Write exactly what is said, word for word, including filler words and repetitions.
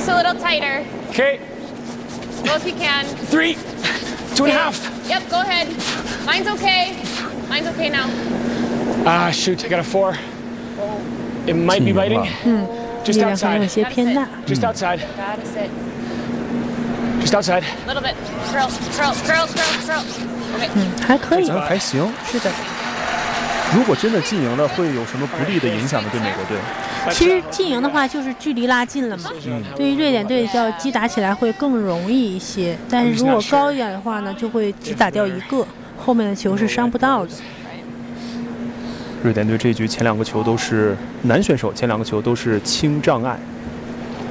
Just a little tighter. Okay. Go if you can. Three. Two and a half. Yep, go ahead. Mine's okay. Mine's okay now. Ah, shoot, I got a four. It might be biting. 嗯， Just 力量可能有 outside. 些偏大。 Just outside. Gotta sit. Just outside. A little bit. Curl, curl, curl, curl, curl. Okay. 嗯，还可以。 嗯，还行。 是的。 如果真的禁营了，会有什么不利的影响吗？对美国队？ 其实禁营的话，就是距离拉近了嘛。 嗯， 对于瑞典队要击打起来会更容易一些，但是如果高一点的话呢，就会只打掉一个，后面的球是伤不到的。 瑞典队这一局前两个球都是男选手，前两个球都是轻障碍。